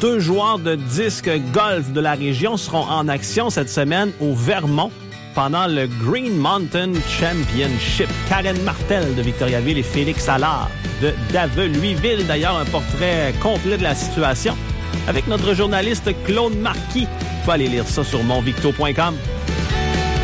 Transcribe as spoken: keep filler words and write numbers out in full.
deux joueurs de disque golf de la région seront en action cette semaine au Vermont pendant le Green Mountain Championship. Karen Martel de Victoriaville et Félix Allard de Dave-Louisville. D'ailleurs, un portrait complet de la situation avec notre journaliste Claude Marquis. Vous pouvez aller lire ça sur mon victo point com.